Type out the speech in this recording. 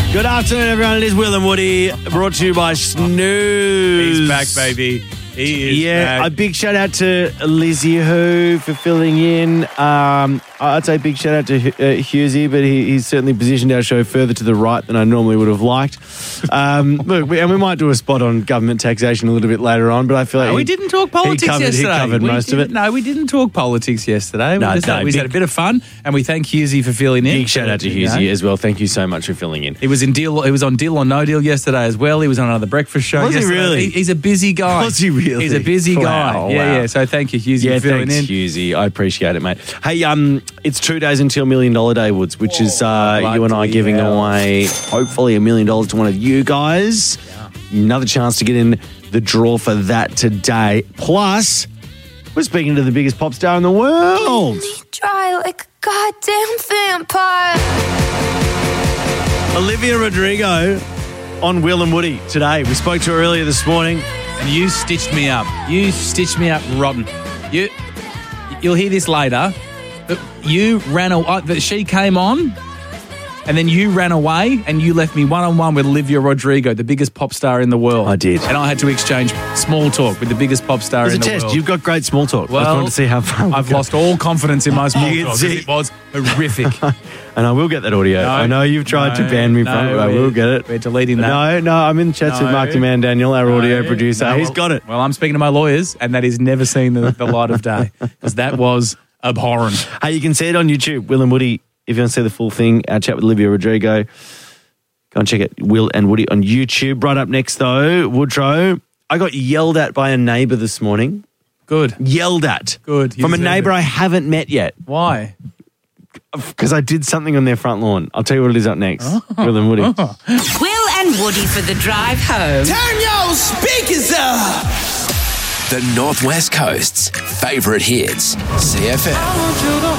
Good afternoon, everyone. It is Will and Woody, brought to you by Snooze. He's back, baby. He is back. A big shout out to Lizzie Who for filling in. I'd say big shout out to Husey, but he's certainly positioned our show further to the right than I normally would have liked. Look, we might do a spot on government taxation a little bit later on, but I feel like we didn't talk politics yesterday. He covered most of it. No, we didn't talk politics yesterday. We had a bit of fun, and we thank Husey for filling in. Big shout out to Husey as well. Thank you so much for filling in. He was on Deal or No Deal yesterday as well. He was on another breakfast show. Was yesterday. he really? He's a busy guy. Was he really? He's a busy guy. Wow. Yeah. So thank you, Husey, for filling in. Husey. I appreciate it, mate. Hey, it's 2 days until $1 Million Day, Woods, which is you and I giving away hopefully $1 million to one of you guys. Yeah. Another chance to get in the draw for that today. Plus, we're speaking to the biggest pop star in the world. Dry like a goddamn vampire. Olivia Rodrigo on Will and Woody today. We spoke to her earlier this morning. And you stitched me up. You stitched me up rotten. You'll hear this later. But you ran away. She came on, and then you ran away, and you left me one-on-one with Olivia Rodrigo, the biggest pop star in the world. I did. And I had to exchange small talk with the biggest pop star in the world. It's a test. You've got great small talk. Well, I just wanted to see how far I've lost all confidence in my small talk because it was horrific. And I will get that audio. I know you've tried to ban me from it, but I will get it. We're deleting that. No, I'm in chats with Mark Demand Daniel, our audio producer. He's got it. Well, I'm speaking to my lawyers, and that is never seen the light of day because that was abhorrent. Hey, you can see it on YouTube, Will and Woody. If you want to see the full thing, our chat with Olivia Rodrigo, go and check it, Will and Woody on YouTube. Right up next, though, Woodrow, I got yelled at by a neighbour this morning. Good. Yelled at. Good. From a neighbour I haven't met yet. Why? Because I did something on their front lawn. I'll tell you what it is up next. Will and Woody. Will and Woody for the drive home. Turn your speakers up. The Northwest Coast's favourite hits, CFM. I want you to